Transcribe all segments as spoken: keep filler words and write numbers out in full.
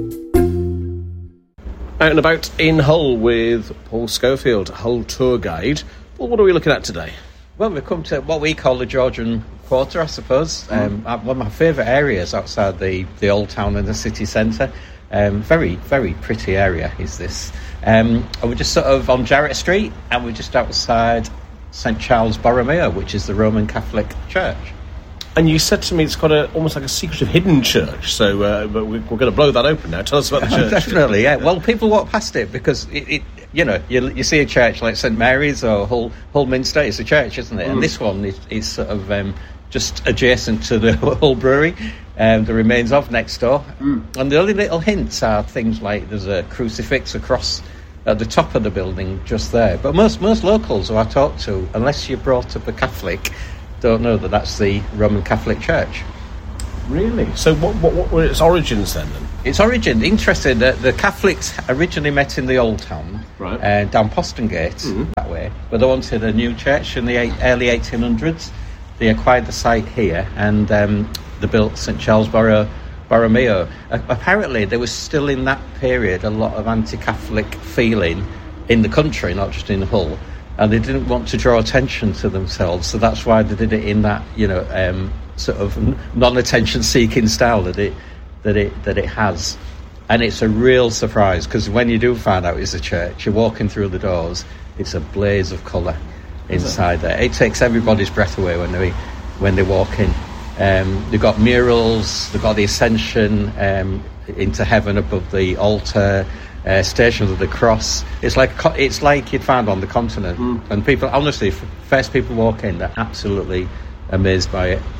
Out and about in Hull with Paul Schofield, Hull tour guide. Well, what are we looking at today? Well, we've come to what we call the Georgian Quarter, I suppose. Mm. Um, one of my favourite areas outside the, the old town and the city centre. Um, very, very pretty area is this. Um, and we're just sort of on Jarrett Street, and we're just outside St Charles Borromeo, which is the Roman Catholic church. And you said to me it's got a, almost like a secretive hidden church, so uh, but we're, we're going to blow that open now. Tell us about the church. Definitely, yeah. Well, people walk past it because, it, it, you know, you, you see a church like St Mary's or Hull, Hull Minster, it's a church, isn't it? Mm. And this one is, is sort of um, just adjacent to the Hull Brewery, um, the remains of next door. Mm. And the only little hints are things like there's a crucifix across at the top of the building just there. But most, most locals who I talk to, unless you're brought up a Catholic, don't know that that's the Roman Catholic Church. Really? So what, what, what were its origins then? then? Its origin, interesting, that the Catholics originally met in the Old Town, right. uh, down Poston Gate, mm-hmm. that way, but they wanted a new church in the eight, early eighteen hundreds. They acquired the site here, and um, they built St Charles Borro, Borromeo. Uh, apparently, there was still in that period a lot of anti-Catholic feeling in the country, not just in Hull. And they didn't want to draw attention to themselves, so that's why they did it in that, you know, um, sort of non-attention-seeking style that it that it that it has. And it's a real surprise because when you do find out it's a church, you're walking through the doors, it's a blaze of colour inside there. It takes everybody's breath away when they when they walk in. Um, they've got murals, they've got the Ascension um, into heaven above the altar. Uh, Stations of the Cross. It's like it's like you'd find on the continent, mm. and people honestly, first people walk in, they're absolutely amazed by it.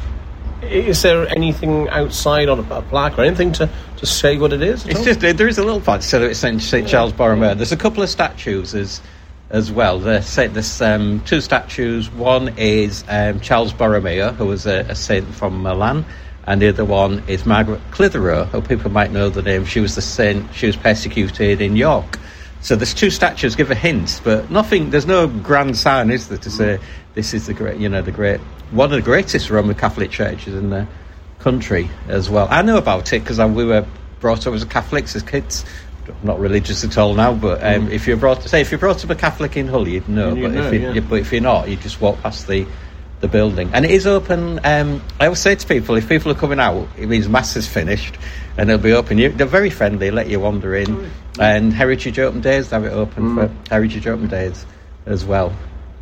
Is there anything outside on a, a plaque or anything to, to say what it is? It's all? just there is a little plaque. So it's Saint Saint Charles Borromeo. There's a couple of statues as as well. There's, there's um, two statues. One is um, Charles Borromeo, who was a, a saint from Milan. And the other one is Margaret Clitheroe, who people might know the name. She was the saint, she was persecuted in York. So there's two statues, give a hint, but nothing, there's no grand sign, is there, to say this is the great, you know, the great, one of the greatest Roman Catholic churches in the country as well. I know about it because we were brought up as Catholics as kids. Not religious at all now, but um, mm. if you're brought, say, if you're brought up a Catholic in Hull, you'd know. You but, know if you, yeah. you, but if you're not, you just walk past the the building, and it is open. um, I always say to people, if people are coming out, it means Mass is finished and it'll be open. You, they're very friendly, let you wander in. mm. And Heritage Open Days, they have it open mm. for Heritage Open Days as well.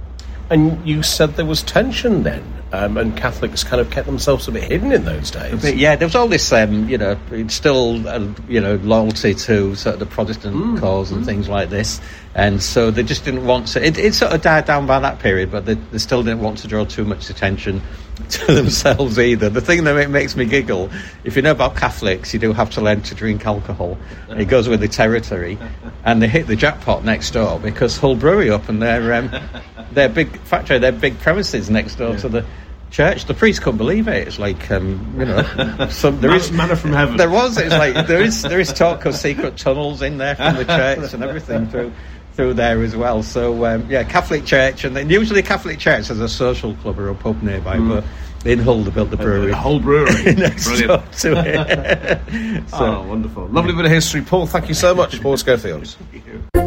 And you said there was tension then, um, and Catholics kind of kept themselves a bit hidden in those days. Bit, yeah, there was all this, um, you know, still, uh, you know, loyalty to sort of the Protestant mm. cause and mm. things like this. And so they just didn't want to... It, it sort of died down by that period, but they, they still didn't want to draw too much attention to themselves either. The thing that makes me giggle, if you know about Catholics, you do have to learn to drink alcohol. It goes with the territory. And they hit the jackpot next door because Hull Brewery opened their, um, their big factory, their big premises next door yeah. to the church. The priest couldn't believe it. It's like, um, you know... some, there Man, is manna from heaven. There was. It's like, there is, there is talk of secret tunnels in there from the church and everything through... through there as well. So um, yeah, Catholic church, and then usually Catholic church has a social club or a pub nearby, mm. but in Hull they built the brewery. The Hull Brewery. Next door to it. So, oh, wonderful. Lovely bit of history. Paul, thank you so much. Paul Schofield.